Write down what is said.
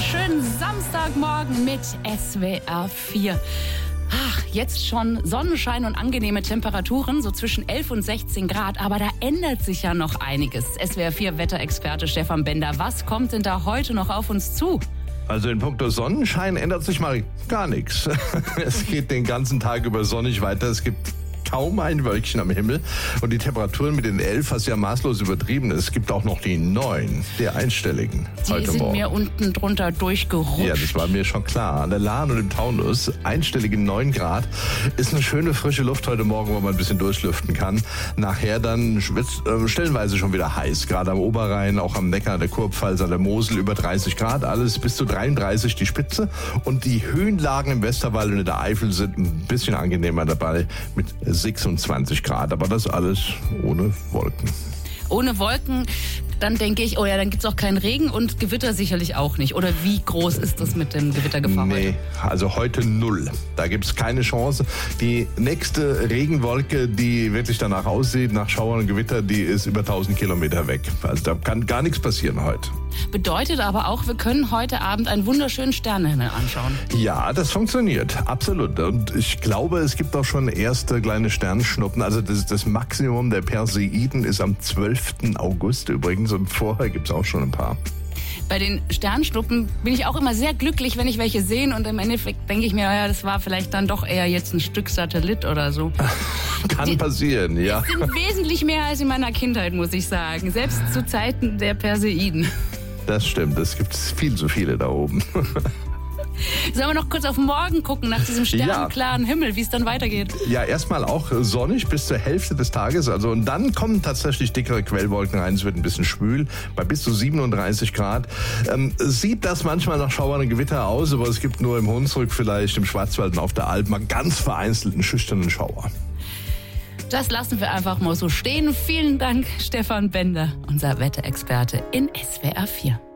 wunderschönen Samstagmorgen mit SWR 4. Ach, jetzt schon Sonnenschein und angenehme Temperaturen, so zwischen 11 und 16 Grad. Aber da ändert sich ja noch einiges. SWR 4 Wetterexperte Stefan Bender, was kommt denn da heute noch auf uns zu? Also in puncto Sonnenschein ändert sich mal gar nichts. Es geht den ganzen Tag über sonnig weiter. Es gibt kaum ein Wölkchen am Himmel. Und die Temperaturen mit den 11, was ja maßlos übertrieben ist. Es gibt auch noch die 9, der einstelligen heute Die sind Morgen. mir unten drunter durchgerutscht. Ja, das war mir schon klar. An der Lahn und im Taunus, einstellige 9 Grad, ist eine schöne frische Luft heute Morgen, wo man ein bisschen durchlüften kann. Nachher dann wird es stellenweise schon wieder heiß. Gerade am Oberrhein, auch am Neckar, der Kurpfalz, an der Mosel über 30 Grad. Alles bis zu 33 die Spitze. Und die Höhenlagen im Westerwald und in der Eifel sind ein bisschen angenehmer dabei mit 26 Grad. Aber das alles ohne Wolken. Ohne Wolken, dann denke ich, oh ja, dann gibt's auch keinen Regen und Gewitter sicherlich auch nicht. Oder wie groß ist das mit dem Gewittergefahr heute? Nee, also heute 0. Da gibt's keine Chance. Die nächste Regenwolke, die wirklich danach aussieht, nach Schauern und Gewitter, die ist über 1000 Kilometer weg. Also da kann gar nichts passieren heute. Bedeutet aber auch, wir können heute Abend einen wunderschönen Sternenhimmel anschauen. Ja, das funktioniert, absolut. Und ich glaube, es gibt auch schon erste kleine Sternschnuppen. Also das Maximum der Perseiden ist am 12. August übrigens und vorher gibt's auch schon ein paar. Bei den Sternschnuppen bin ich auch immer sehr glücklich, wenn ich welche sehe. Und im Endeffekt denke ich mir, ja, das war vielleicht dann doch eher jetzt ein Stück Satellit oder so. Kann passieren, ja. Es sind wesentlich mehr als in meiner Kindheit, muss ich sagen. Selbst zu Zeiten der Perseiden. Das stimmt, es gibt viel zu viele da oben. Sollen wir noch kurz auf morgen gucken, nach diesem sternenklaren Himmel, wie es dann weitergeht? Ja, erstmal auch sonnig bis zur Hälfte des Tages. Also und dann kommen tatsächlich dickere Quellwolken rein. Es wird ein bisschen schwül, bei bis zu 37 Grad. Sieht das manchmal nach Schauern und Gewitter aus, aber es gibt nur im Hunsrück, vielleicht im Schwarzwald und auf der Alp mal ganz vereinzelt einen schüchternen Schauer. Das lassen wir einfach mal so stehen. Vielen Dank, Stefan Bender, unser Wetterexperte in SWR 4.